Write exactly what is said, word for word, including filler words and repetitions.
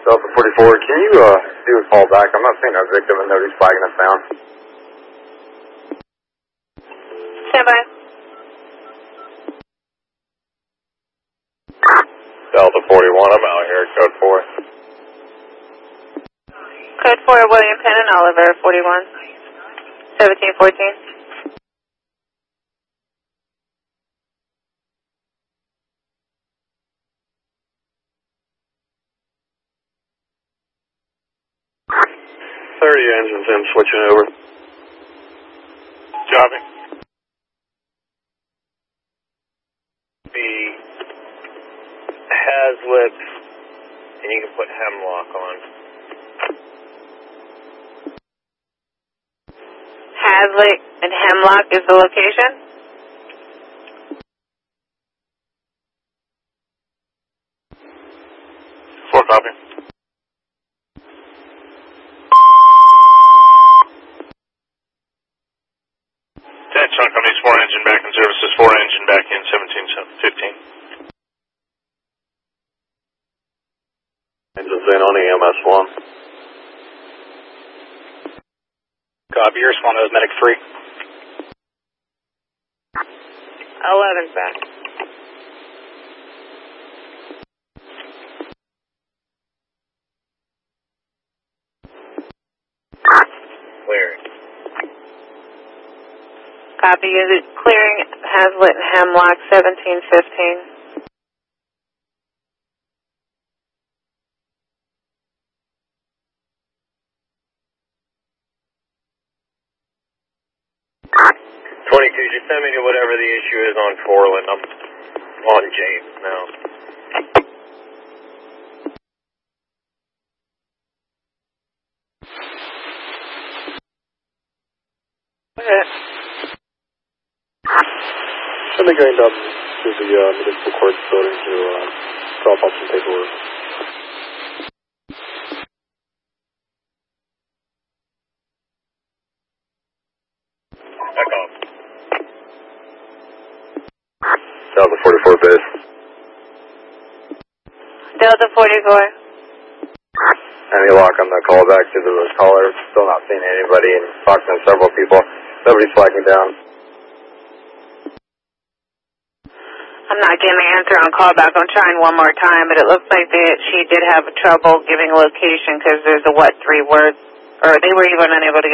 Delta forty-four, can you uh, do a call back? I'm not seeing a victim and nobody's flagging us down. Stand by. Delta forty-one, I'm out here, code four. Code four, William Penn and Oliver, forty-one, seventeen fourteen. thirty engines in, switching over. Jobbing. The Hazlitt, and you can put Hemlock on. Hazlitt and Hemlock is the location? Four copy. Ten chunk on these four engine back in services, four engine back in seventeen fifteen. Engines in on E M S one. Copy, your response is medic three. eleven's back. Clearing. Copy, is it clearing Hazlitt and Hemlock, seventeen fifteen? twenty-two, just send me to whatever the issue is on Foreland. I'm on James now. Okay. I've been going down to the uh, municipal court building to uh, drop off some paperwork. Back off. Delta forty-four base. Delta forty-four. Any lock on the call back to the caller. Still not seeing anybody and talking to several people. Nobody's flagging down. I'm not getting an answer on callback. I'm trying one more time, but it looks like that she did have trouble giving location because there's a what three words, or they were even unable to get